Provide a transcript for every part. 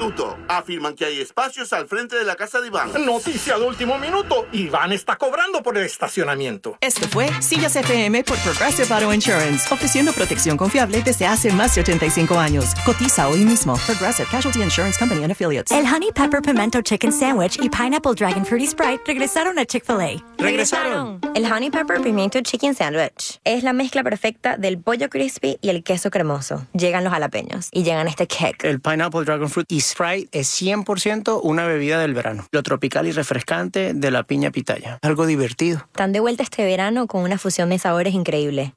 minuto. Afirman que hay espacios al frente de la casa de Iván. Noticia de último minuto. Iván está cobrando por el estacionamiento. Esto fue Sillas FM por Progressive Auto Insurance, ofreciendo protección confiable desde hace más de 85 años. Cotiza hoy mismo. Progressive Casualty Insurance Company and Affiliates. El Honey Pepper Pimento Chicken Sandwich y Pineapple Dragon Fruity Sprite regresaron a Chick-fil-A. ¡Regresaron! El Honey Pepper Pimiento Chicken Sandwich es la mezcla perfecta del pollo crispy y el queso cremoso. Llegan los jalapeños y llegan este kick. El Pineapple Dragon Fruit y Sprite es 100% una bebida del verano. Lo tropical y refrescante de la piña pitaya. Algo divertido. Están de vuelta este verano con una fusión de sabores increíble.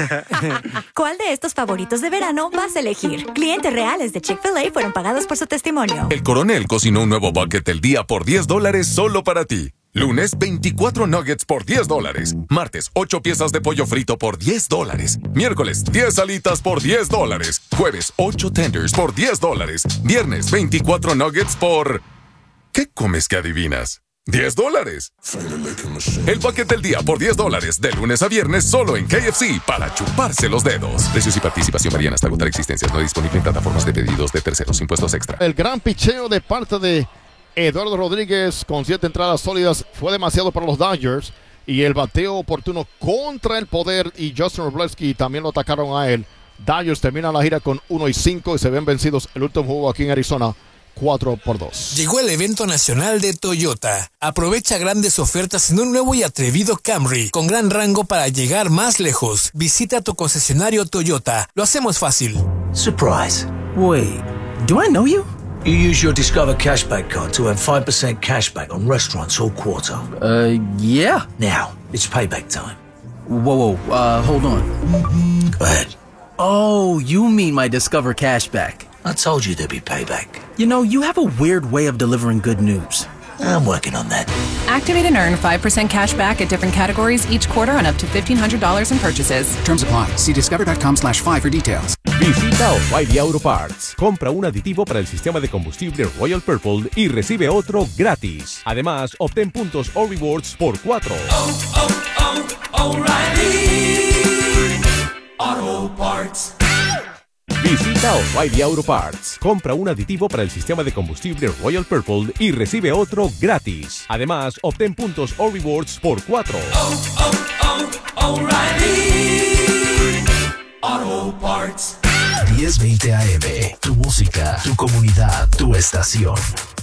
¿Cuál de estos favoritos de verano vas a elegir? Clientes reales de Chick-fil-A fueron pagados por su testimonio. El Coronel cocinó un nuevo bucket del día por $10 solo para ti. Lunes, 24 nuggets por $10. Martes, 8 piezas de pollo frito por $10. Miércoles, 10 alitas por $10. Jueves, 8 tenders por $10. Viernes, 24 nuggets por... ¿Qué comes que adivinas? $10. El paquete del día por $10 de lunes a viernes solo en KFC para chuparse los dedos. Precios y participación varían hasta agotar existencias. No disponible en plataformas de pedidos de terceros. Impuestos extra. El gran picheo de parte de Eduardo Rodríguez con 7 entradas sólidas fue demasiado para los Dodgers. Y el bateo oportuno contra el poder y Justin Wrobleski también lo atacaron a él. Dodgers terminan la gira con 1-5 y se ven vencidos el último juego aquí en Arizona 4-2. Llegó el evento nacional de Toyota. Aprovecha grandes ofertas en un nuevo y atrevido Camry con gran rango para llegar más lejos. Visita tu concesionario Toyota. Lo hacemos fácil. Surprise. Wait, do I know you? You use your Discover Cashback card to earn 5% cashback on restaurants all quarter. Yeah. Now, it's payback time. Whoa, hold on. Go ahead. Oh, you mean my Discover Cashback. I told you there'd be payback. You know, you have a weird way of delivering good news. I'm working on that. Activate and earn 5% cash back at different categories each quarter on up to $1,500 in purchases. Terms apply. See discover.com/5 for details. Visita O'Reilly Auto Parts. Compra un aditivo para el sistema de combustible Royal Purple y recibe otro gratis. Además, obtén puntos o rewards por 4. O'Reilly Auto Parts. Visita O'Reilly Auto Parts. Compra un aditivo para el sistema de combustible Royal Purple y recibe otro gratis. Además, obtén puntos o rewards por 4. O'Reilly Auto Parts. 1020 AM. Tu música, tu comunidad, tu estación.